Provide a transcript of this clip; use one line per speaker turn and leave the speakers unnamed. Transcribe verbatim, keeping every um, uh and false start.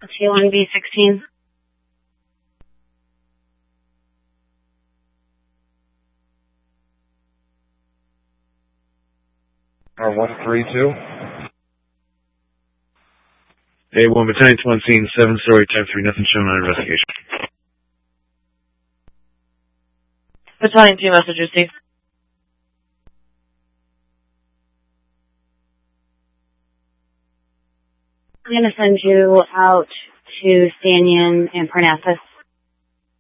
T one B sixteen.
R one three two.
A one Battalion to one scene, seven story, type three, nothing shown on investigation.
Battalion two, message received.
I'm going to send you out to Stanyan and Parnassus.